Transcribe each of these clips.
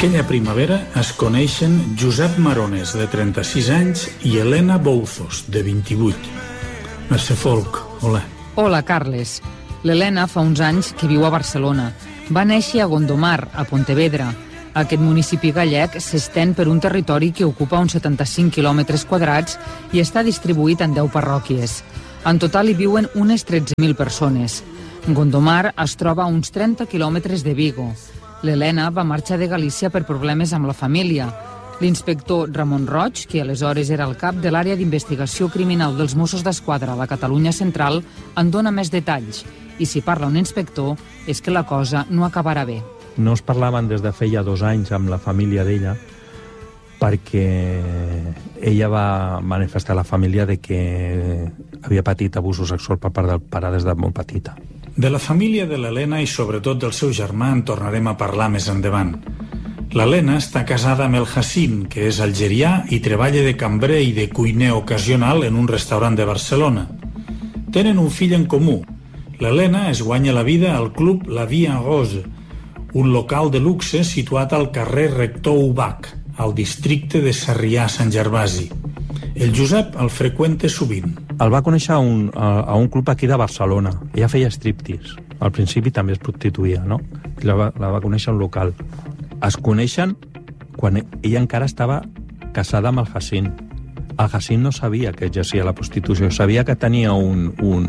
Aquella primavera es coneixen Josep Marones, de 36 anys, i Elena Bouzos, de 28. Mercè Folk, hola. Hola, Carles. L'Helena fa uns anys que viu a Barcelona. Va néixer a Gondomar, a Pontevedra. Aquest municipi gallec s'estén per un territori que ocupa uns 75 quilòmetres quadrats i està distribuït en 10 parròquies. En total hi viuen unes 13.000 persones. Gondomar es troba a uns 30 quilòmetres de Vigo. L'Helena va marxar de Galícia per problemes amb la família. L'inspector Ramon Roig, que aleshores era el cap de l'àrea d'investigació criminal dels Mossos d'Esquadra a la Catalunya Central, en dona més detalls. I si parla un inspector, és que la cosa no acabarà bé. No es parlaven des de feia 2 anys amb la família d'ella, perquè ella va manifestar a la família de que havia patit abusos sexual per part del pare des de molt petita. De la família de l'Helena i sobretot del seu germà en tornarem a parlar més endavant. L'Helena està casada amb el Hassin, que és algerià i treballa de cambrer i de cuiner ocasional en un restaurant de Barcelona. Tenen un fill en comú. L'Helena es guanya la vida al club La Vie en Rose, un local de luxe situat al carrer Rector Ubach, al districte de Sarrià-Sant Gervasi. El Josep el freqüenta sovint. El va conèixer a un club aquí de Barcelona. Ella feia striptease. Al principi també es prostituïa, no? La va conèixer a un local. Es coneixen quan ella encara estava casada amb el Hassin. El Hassin no sabia que exercia la prostitució, sabia que tenia un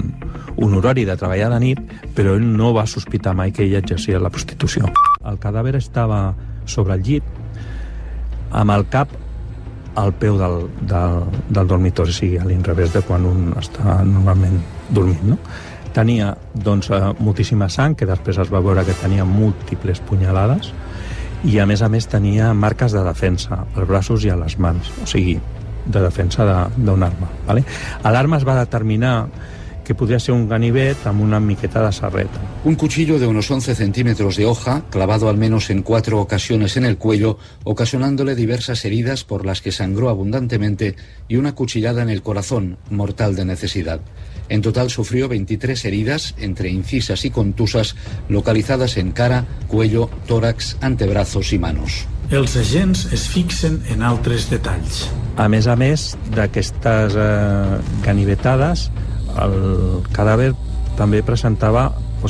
horari de treballar de nit, però ell no va sospitar mai que ella exercia la prostitució. El cadàver estava sobre el llit, amb el cap al peu del dormitori, o sigui, a l'inrevés de quan un està normalment dormint, no? Tenia, doncs, moltíssima sang, que després es va veure que tenia múltiples punyalades, i a més tenia marques de defensa als braços i a les mans, o sigui, de defensa d'una arma. ¿Vale? A l'arma es va determinar que podría ser un ganivet amb una miqueta de serreta. Un cuchillo de unos 11 centímetros de hoja, clavado al menos en 4 ocasiones en el cuello, ocasionándole diversas heridas por las que sangró abundantemente, y una cuchillada en el corazón, mortal de necesidad. En total sufrió 23 heridas, entre incisas y contusas, localizadas en cara, cuello, tórax, antebrazos y manos. Els agents es fixen en altres detalls. A més d'aquestes ganivetades, el cadàver també presentava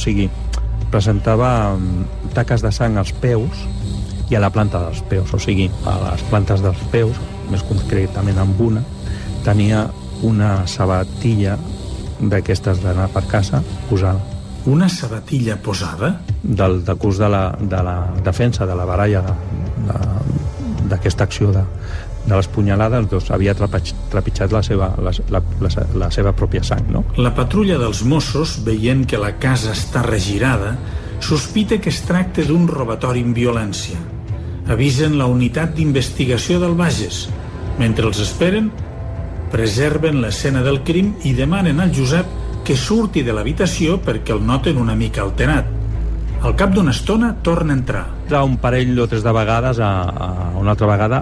taques de sang als peus i a la planta dels peus, o sigui, a les plantes dels peus, més concretament amb una, tenia una sabatilla d'aquestes d'anar per casa posada. Una sabatilla posada? Del decurs de la defensa de la baralla d'aquesta acció de les punyalades, doncs havia trepitjat la seva pròpia sang, no? La patrulla dels Mossos, veient que la casa està regirada, sospita que es tracta d'un robatori amb violència. Avisen la unitat d'investigació del Bages. Mentre els esperen, preserven l'escena del crim i demanen al Josep que surti de l'habitació perquè el noten una mica alterat. Al cap d'una estona torna a entrar. Un parell o 3 de vegades, una altra vegada,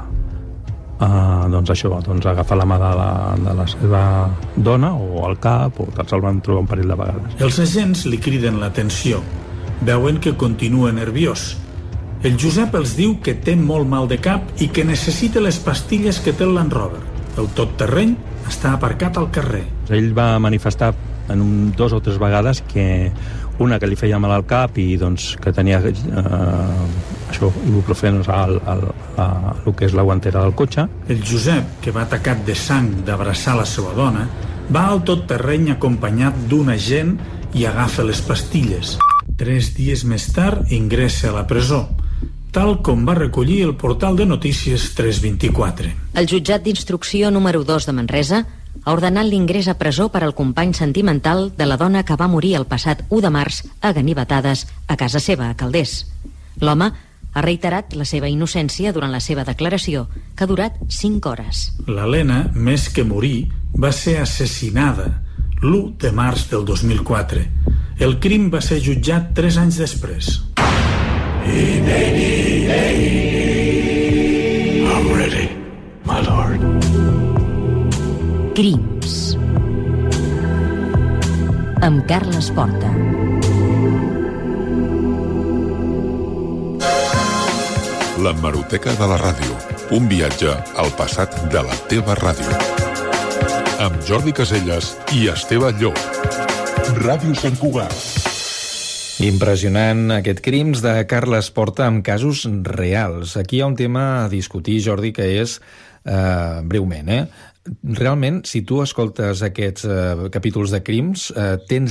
agafar la mà de la seva dona o al cap, o tal, se'l van trobar un parell de vegades. Els agents li criden l'atenció. Veuen que continua nerviós. El Josep els diu que té molt mal de cap i que necessita les pastilles que té el Land Rover. El totterreny està aparcat al carrer. Ell va manifestar en 2 o 3 vegades que una que li feia mal al cap i doncs que tenia ibuprofenos al que és la guantera del cotxe. El Josep, que va tacat de sang d'abraçar la seva dona, va al totterreny acompanyat d'un agent i agafa les pastilles. 3 dies més tard ingressa a la presó, tal com va recollir el portal de notícies 324. El jutjat d'instrucció número 2 de Manresa ha ordenat l'ingrés a presó per al company sentimental de la dona que va morir el passat 1 de març a ganivetades a casa seva, a Calders. L'home ha reiterat la seva innocència durant la seva declaració, que ha durat 5 hores. L'Helena, més que morir, va ser assassinada l'1 de març del 2004. El crim va ser jutjat 3 anys després. I'm ready, my lord. Crims. Amb Carles Porta. l'hemeroteca de la ràdio. Un viatge al passat de la teva ràdio. Amb Jordi Caselles i Esteve Llop. Ràdio Sant Cugat. Impressionant aquest Crims de Carles Porta amb casos reals. Aquí hi ha un tema a discutir, Jordi, que és, breument, realment, si tu escoltes aquests capítols de Crims, tens